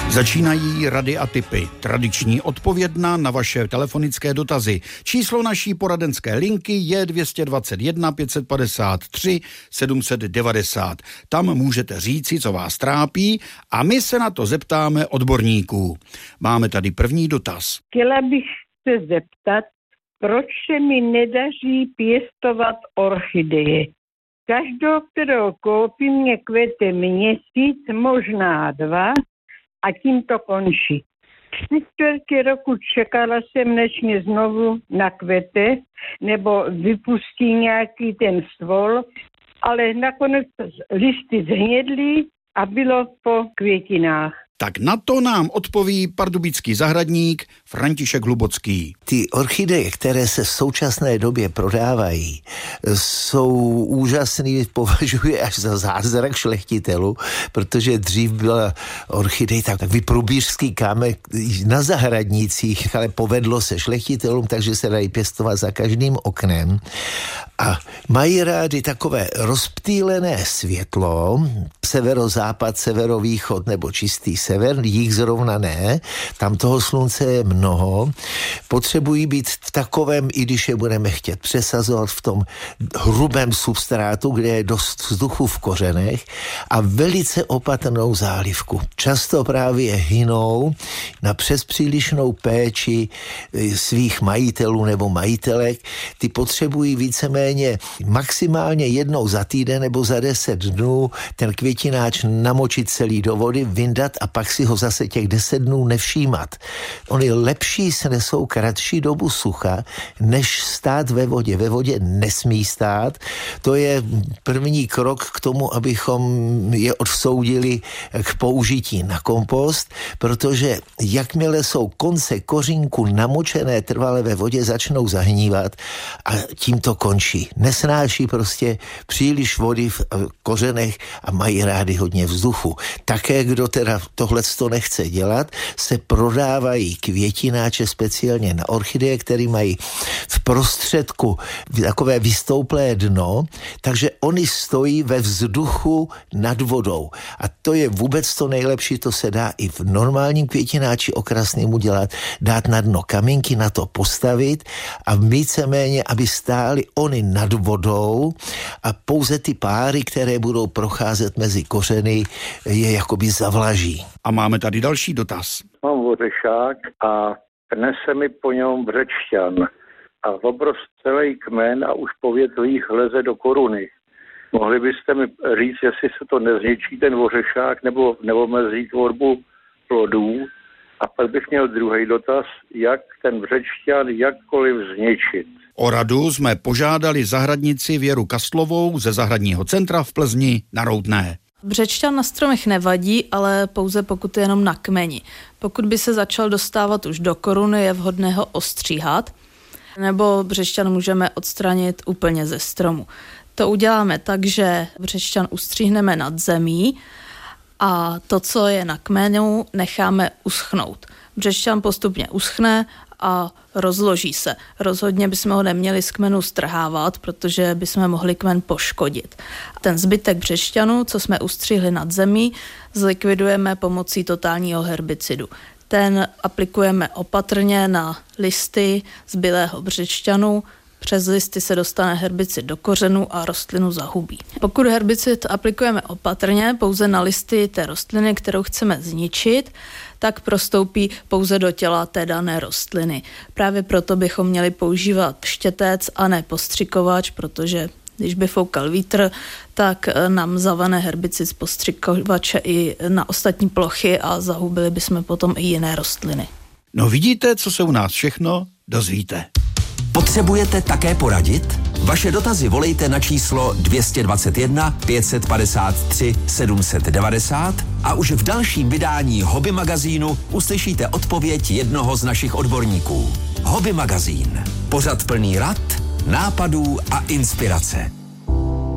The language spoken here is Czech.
Začínají rady a tipy. Tradiční odpovědna na vaše telefonické dotazy. Číslo naší poradenské linky je 221 553 790. Tam můžete říci, co vás trápí, a my se na to zeptáme odborníků. Máme tady první dotaz. Chtěla bych se zeptat, proč se mi nedaří pěstovat orchideje. Každou, kterou koupím, mě kvete měsíc, možná 2, a tím to končí. 3/4 roku čekala jsem, než mě znovu nakvete, nebo vypustí nějaký ten stvol, ale nakonec listy zhnědly a bylo po květinách. Tak na to nám odpoví pardubický zahradník František Hlubocký. Ty orchideje, které se v současné době prodávají, jsou úžasný, považuji až za zázrak šlechtitelů, protože dřív byla orchidej takový průběžský kámen na zahradnících, ale povedlo se šlechtitelům, takže se dají pěstovat za každým oknem. A mají rádi takové rozptýlené světlo, severozápad, severovýchod nebo čistý sever, jich zrovna ne, tam toho slunce je mnoho, potřebují být v takovém, i když je budeme chtět přesazovat, v tom hrubém substrátu, kde je dost vzduchu v kořenech, a velice opatrnou zálivku. Často právě hynou na přespřílišnou péči svých majitelů nebo majitelek. Ty potřebují víceméně maximálně jednou za týden nebo za 10 dnů ten květináč namočit celý do vody, vyndat a pak si ho zase těch 10 dnů nevšímat. Oni lepší snesou kratší dobu sucha, než stát ve vodě. Ve vodě nesmí stát. To je první krok k tomu, abychom je odsoudili k použití na kompost, protože jakmile jsou konce kořínku namočené trvale ve vodě, začnou zahnívat a tím to končí. Nesnáší prostě příliš vody v kořenech a mají rádi hodně vzduchu. Také, kdo teda tohleto nechce dělat, se prodávají květináče speciálně na orchideje, které mají v prostředku takové vystouplé dno, takže oni stojí ve vzduchu nad vodou. A to je vůbec to nejlepší, to se dá i v normálním květináči okrasným udělat, dát na dno kamínky, na to postavit a víceméně, aby stály oni nad vodou a pouze ty páry, které budou procházet mezi kořeny, je jakoby zavlaží. A máme tady další dotaz. Mám ořešák a nese mi po něm břečťan a obrost celý kmen a už po větvích leze do koruny. Mohli byste mi říct, jestli se to nezničí ten ořešák nebo neomezí tvorbu plodů? A pak bych měl druhý dotaz, jak ten břečťan jakkoliv zničit. O radu jsme požádali zahradnici Věru Kastlovou ze Zahradního centra v Plzni na Roudné. Břečťan na stromech nevadí, ale pouze pokud je jenom na kmeni. Pokud by se začal dostávat už do koruny, je vhodné ho ostříhat, nebo břečťan můžeme odstranit úplně ze stromu. To uděláme tak, že břečťan ustříhneme nad zemí a to, co je na kmenu, necháme uschnout. Břečťan postupně uschne a rozloží se. Rozhodně bychom ho neměli z kmenu strhávat, protože bychom mohli kmen poškodit. Ten zbytek břečťanu, co jsme ustřihli nad zemí, zlikvidujeme pomocí totálního herbicidu. Ten aplikujeme opatrně na listy zbylého břečťanu, přes listy se dostane herbicid do kořenu a rostlinu zahubí. Pokud herbicid aplikujeme opatrně pouze na listy té rostliny, kterou chceme zničit, tak prostoupí pouze do těla té dané rostliny. Právě proto bychom měli používat štětec a ne postřikovač, protože když by foukal vítr, tak nám zavane herbicid z postřikovače i na ostatní plochy a zahubili bychom potom i jiné rostliny. No vidíte, co se u nás všechno dozvíte. Potřebujete také poradit? Vaše dotazy volejte na číslo 221 553 790 a už v dalším vydání Hobby magazínu uslyšíte odpověď jednoho z našich odborníků. Hobby magazín. Pořad plný rad, nápadů a inspirace.